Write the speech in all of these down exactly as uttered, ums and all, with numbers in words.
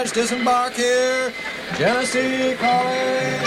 Disembark here, Genesee College.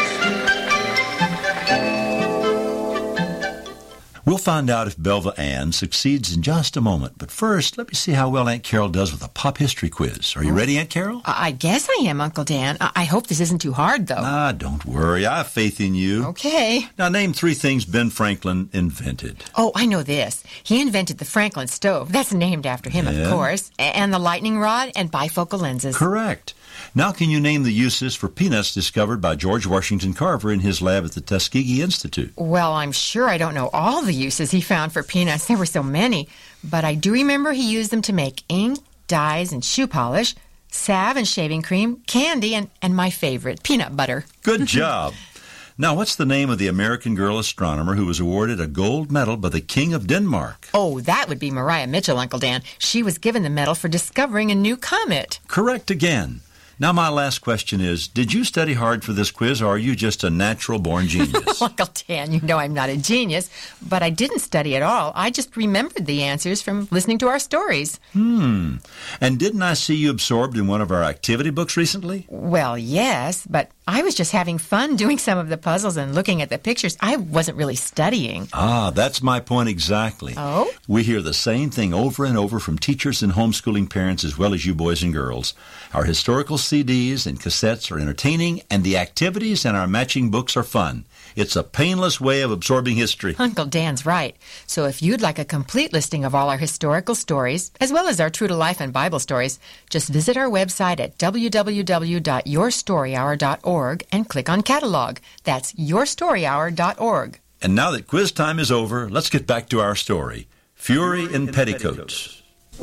We'll find out if Belva Ann succeeds in just a moment. But first, let me see how well Aunt Carol does with a pop history quiz. Are you ready, Aunt Carol? I guess I am, Uncle Dan. I, I hope this isn't too hard, though. Ah, don't worry. I have faith in you. Okay. Now, name three things Ben Franklin invented. Oh, I know this. He invented the Franklin stove. That's named after him, Yeah. of course. A- And the lightning rod and bifocal lenses. Correct. Now, can you name the uses for peanuts discovered by George Washington Carver in his lab at the Tuskegee Institute? Well, I'm sure I don't know all the uses he found for peanuts. There were so many. But I do remember he used them to make ink, dyes, and shoe polish, salve and shaving cream, candy, and, and my favorite, peanut butter. Good job. Now, what's the name of the American girl astronomer who was awarded a gold medal by the King of Denmark? Oh, that would be Maria Mitchell, Uncle Dan. She was given the medal for discovering a new comet. Correct again. Now, my last question is, did you study hard for this quiz, or are you just a natural-born genius? Uncle Dan, you know I'm not a genius, but I didn't study at all. I just remembered the answers from listening to our stories. Hmm. And didn't I see you absorbed in one of our activity books recently? Well, yes, but I was just having fun doing some of the puzzles and looking at the pictures. I wasn't really studying. Ah, that's my point exactly. Oh? We hear the same thing over and over from teachers and homeschooling parents as well as you boys and girls. Our historical C Ds and cassettes are entertaining, and the activities and our matching books are fun. It's a painless way of absorbing history. Uncle Dan's right. So if you'd like a complete listing of all our historical stories, as well as our true-to-life and Bible stories, just visit our website at w w w dot your story hour dot org and click on Catalog. That's your story hour dot org. And now that quiz time is over, let's get back to our story. Fury in Petticoats.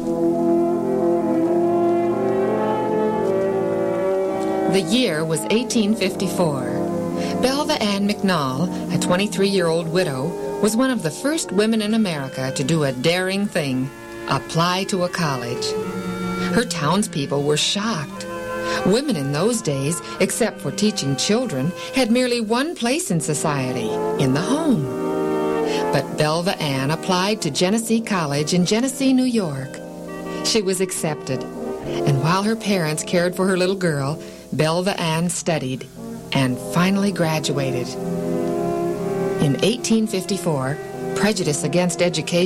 The year was eighteen fifty-four. Belva Ann McNall, a twenty-three-year-old widow, was one of the first women in America to do a daring thing, apply to a college. Her townspeople were shocked. Women in those days, except for teaching children, had merely one place in society, in the home. But Belva Ann applied to Genesee College in Genesee, New York. She was accepted, and while her parents cared for her little girl, Belva Ann studied and finally graduated. In eighteen fifty-four, prejudice against education